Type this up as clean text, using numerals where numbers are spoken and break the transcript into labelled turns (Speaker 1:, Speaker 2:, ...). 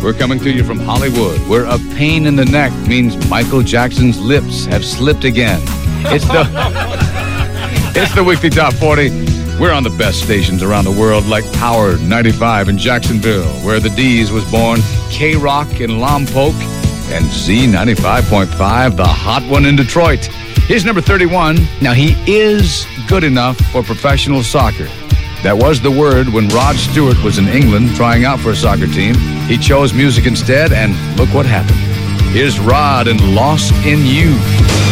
Speaker 1: We're coming to you from Hollywood, where a pain in the neck means Michael Jackson's lips have slipped again. It's the weekly Top 40. We're on the best stations around the world, like Power 95 in Jacksonville, where the D's was born, K-Rock in Lompoc, and Z95.5, the hot one in Detroit. Here's number 31. Now, he is good enough for professional soccer. That was the word when Rod Stewart was in England trying out for a soccer team. He chose music instead, and look what happened. Here's Rod and Lost in You.